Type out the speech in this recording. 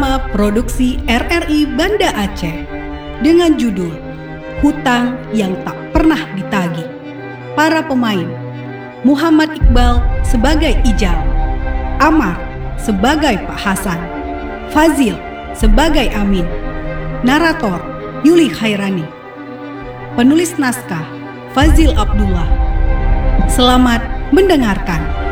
drama produksi RRI Banda Aceh dengan judul Hutang yang Tak Pernah Ditagih. Para pemain: Muhammad Iqbal sebagai Ijal, Amar sebagai Pak Hasan, Fazil sebagai Amin. Narator Yuli Khairani. Penulis naskah Fazil Abdullah. Selamat mendengarkan.